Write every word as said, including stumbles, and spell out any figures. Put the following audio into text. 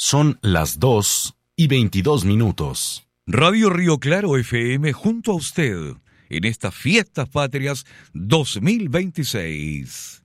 Son las dos y veintidós minutos. Radio Río Claro F M junto a usted en estas fiestas patrias dos mil veintiséis.